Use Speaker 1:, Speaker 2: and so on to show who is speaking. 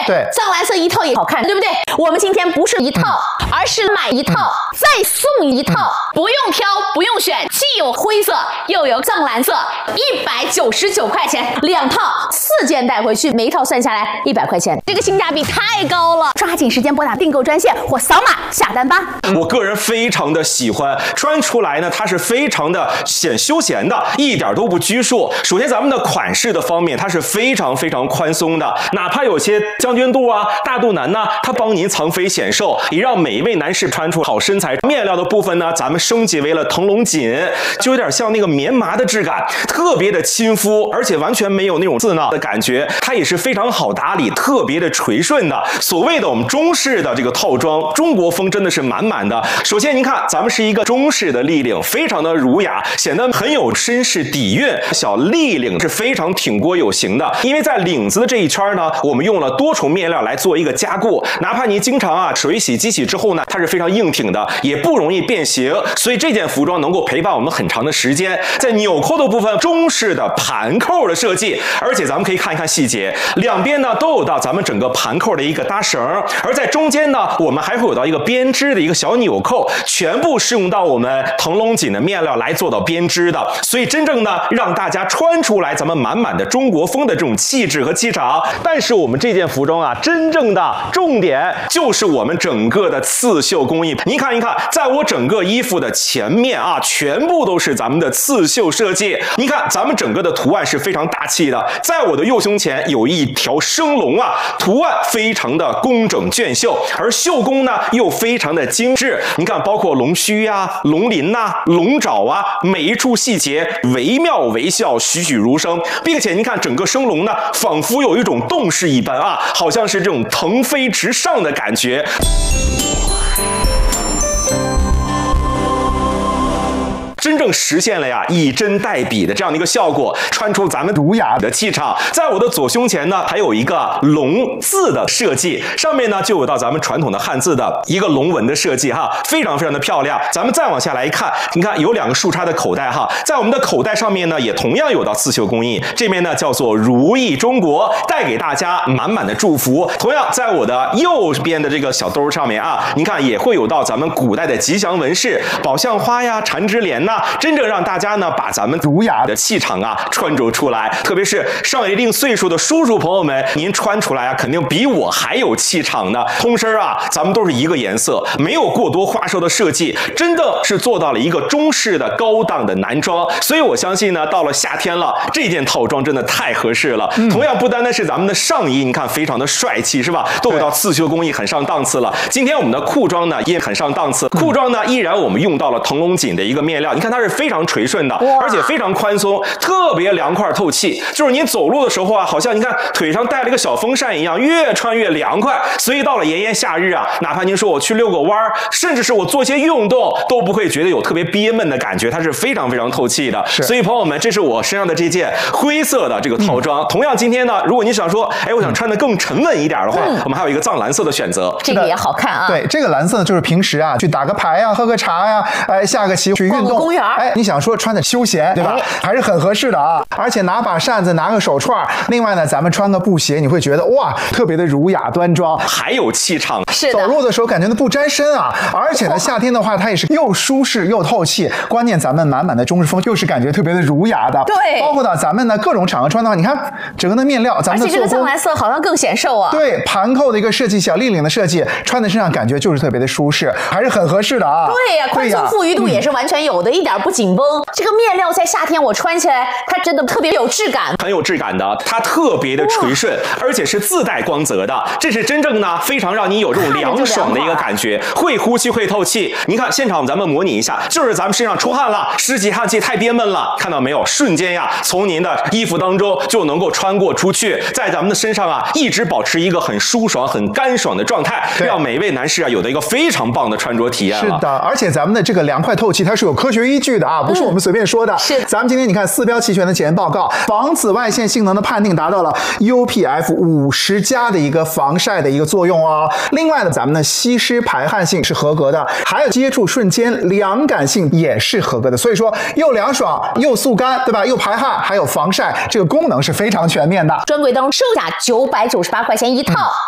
Speaker 1: 对，
Speaker 2: 藏蓝色一套也好看，对不对？我们今天不是一套，而是买一套再送一套，不用挑，不用选，既有灰色又有藏蓝色，199块钱2套，4件带回去，每一套算下来100块钱，这个性价比太高了！抓紧时间拨打订购专线或扫码下单吧。
Speaker 3: 我个人非常的喜欢，穿出来呢，它是非常的显休闲的，一点都不拘束。首先咱们的款式的方面，它是非常宽松的，哪怕有些将军肚啊、大肚腩呐，它帮您藏肥显瘦，也让每一位男士穿出好身材。面料的部分呢，咱们升级为了腾龙锦，就有点像那个棉麻的质感，特别的亲肤，而且完全没有那种刺挠的感觉，它也是非常好打理，特别的垂顺的。所谓的我们中式的这个套装，中国风真的是满满的。首先您看，咱们是一个中式的立领，非常的儒雅，显得很有绅士底蕴。小立领是非常挺锅有型的，因为在领子的这一圈呢，我们用了多重面料来做一个加固，哪怕你经常水洗机洗之后呢，它是非常硬挺的，也不容易变形，所以这件服装能够陪伴我们很长的时间。在纽扣的部分，中式的盘扣的设计，而且咱们可以看一看细节，两边呢都有到咱们整个盘扣的一个搭绳，而在中间呢，我们还会有到一个编织的一个小纽扣，全部是用到我们腾龙锦的面料来做到编织的，所以真正呢让大家穿出来咱们满满的中国风的这种气质和气场。但是我们这件服装啊，真正的重点就是我们整个的刺绣工艺。您看一看，在我整个衣服的前面啊，全部都是咱们的刺绣设计。您看咱们整个的图案是非常大气的，在我的右胸前有一条生龙啊，图案非常的工整隽绣，而绣工呢又非常的精致。你看，包括龙须呀、龙鳞呐、龙爪啊，每一处细节惟妙惟肖，栩栩如生，并且您看整个生龙呢，仿佛有一种动势一般啊，好像是这种腾飞直上的感觉。真正实现了呀以真代笔的这样的一个效果，穿出咱们儒雅的气场。在我的左胸前呢，还有一个龙字的设计，上面呢就有到咱们传统的汉字的一个龙纹的设计哈，非常的漂亮。咱们再往下来看，你看有2个竖插的口袋哈，在我们的口袋上面呢，也同样有到刺绣工艺，这边呢叫做如意中国，带给大家满满的祝福。同样在我的右边的这个小兜上面啊，您看也会有到咱们古代的吉祥纹饰，宝相花呀、缠枝莲呐，真正让大家呢把咱们儒雅的气场啊穿着出来。特别是上了一定岁数的叔叔朋友们，您穿出来啊，肯定比我还有气场呢。通身啊，咱们都是一个颜色，没有过多花哨的设计，真的是做到了一个中式的高档的男装。所以我相信呢，到了夏天了，这件套装真的太合适了。同样不单单是咱们的上衣，你看非常的帅气，是吧？都有到刺绣工艺，很上档次了。今天我们的裤装呢也很上档次，裤装呢依然我们用到了腾龙锦的一个面料，你看它是非常垂顺的，而且非常宽松，特别凉快透气。就是您走路的时候啊，好像你看腿上带了一个小风扇一样，越穿越凉快。所以到了炎炎夏日啊，哪怕您说我去遛个弯，甚至是我做些运动，都不会觉得有特别憋闷的感觉，它是非常透气的。所以朋友们，这是我身上的这件灰色的这个套装。同样今天呢，如果你想说，哎，我想穿得更沉稳一点的话，我们还有一个藏蓝色的选择，
Speaker 2: 这个也好看啊。
Speaker 1: 对，这个蓝色呢，就是平时啊去打个牌呀、喝个茶呀、下个棋、去运动、
Speaker 2: 公园，
Speaker 1: 你想说穿的休闲，对吧？还是很合适的啊。而且拿把扇子，拿个手串，另外呢，咱们穿个布鞋，你会觉得哇，特别的儒雅端庄，
Speaker 3: 还有气场。
Speaker 2: 是的，
Speaker 1: 走路的时候感觉不沾身啊。而且呢，夏天的话，它也是又舒适又透气。关键咱们满满的中式风，又是感觉特别的儒雅的。
Speaker 2: 对，
Speaker 1: 包括到咱们呢各种场合穿的话，你看整个的面料，咱们的做工，而且这个
Speaker 2: 藏蓝色好像更显瘦啊。
Speaker 1: 对，盘扣的一个设计，小立领的设计，穿在身上感觉就是特别的舒适，还是很合适的啊。
Speaker 2: 对呀，宽松富裕度也是完全有的，一点不紧绷。这个面料在夏天我穿起来，它真的特别有质感，
Speaker 3: 很有质感的，它特别的垂顺，而且是自带光泽的，这是真正呢非常让你有这种凉爽的一个感觉，会呼吸会透气。您看现场咱们模拟一下，就是咱们身上出汗了，湿气汗气太憋闷了，看到没有？瞬间呀，从您的衣服当中就能够穿过出去，在咱们的身上啊一直保持一个很舒爽、很干爽的状态，让每位男士啊有的一个非常棒的穿着体验了。
Speaker 1: 是的，而且咱们的这个凉快透气，它是有科学依据的啊，不是我们随便说的。
Speaker 2: 是，
Speaker 1: 咱们今天你看4标齐全的检验报告，防紫外线性能的判定达到了 UPF50+ 的一个防晒的一个作用哦。另外呢，咱们的吸湿排汗性是合格的，还有接触瞬间凉感性也是合格的。所以说又凉爽又速干，对吧？又排汗，还有防晒，这个功能是非常全面的。
Speaker 2: 专柜当售价998块钱一套。